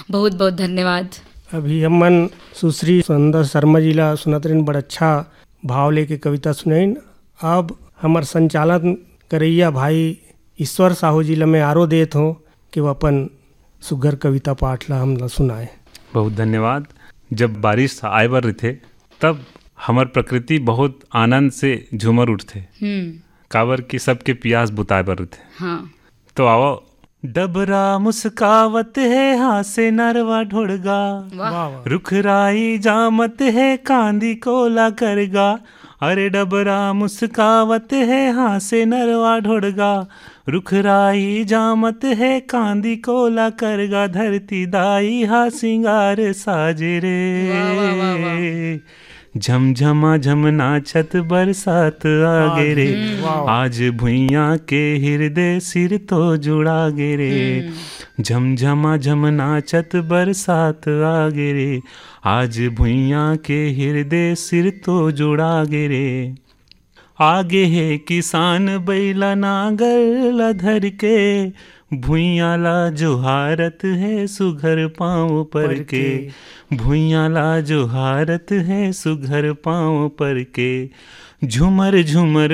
बहुत बहुत धन्यवाद। अभी हमन सुश्री सुंदर शर्मा जी ला सुनत रहिन, बड़ा अच्छा भाव लेके कविता सुनाइन। अब हमार संचालन करैया भाई ईश्वर साहू जी ला मैं आरो देत हूँ कि वो अपन सुघर कविता पाठ ला हम ला सुनाए। बहुत धन्यवाद। जब बारिश आए बर रथे तब हमार प्रकृति बहुत आनंद से झूमर उठथे, काबर की सबके प्यास बुताए बर रथे। हाँ। तो आओ। डबरा मुस्कावत है हासे नरवा ढोड़गा, रुखराई जामत है कांदी कोला करगा। अरे डबरा मुस्कावत है हासे नरवा ढोड़गा, रुखराई जामत है कांदी कोला करगा। धरती दाई हा सिंगार साजे रे, झमझमा झमना छत बरसात आगे रे। आज भुइया के हृदय सिर तो जुड़ा गे रे, झमझमा झमना छत बरसात आगे रे। आज भुइया के हृदय सिर तो जुड़ा गे रे। आगे है किसान बैला नांगर ला धर के, भुइया ला जोहारत है सुघर पाँव पर के। भुइया ला जोहारत है सुघर पाँव पर के। झुमर झुमर